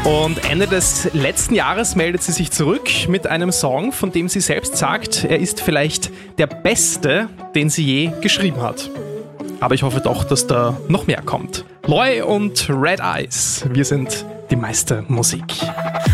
Und Ende des letzten Jahres meldet sie sich zurück mit einem Song, von dem sie selbst sagt, er ist vielleicht der beste, den sie je geschrieben hat. Aber ich hoffe doch, dass da noch mehr kommt. Loi und Red Eyes, wir sind die Meister Musik.